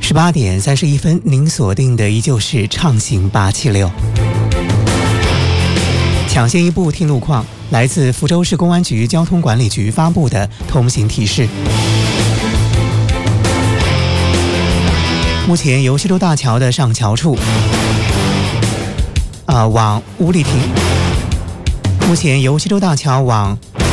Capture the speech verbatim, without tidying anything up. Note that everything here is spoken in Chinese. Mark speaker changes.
Speaker 1: 十八点三十一分，您锁定的依旧是畅行八七六。抢先一步听路况，来自福州市公安局交通管理局发布的通行提示。目前由西洲大桥的上桥处，啊、呃、往五里亭。目前由西洲大桥往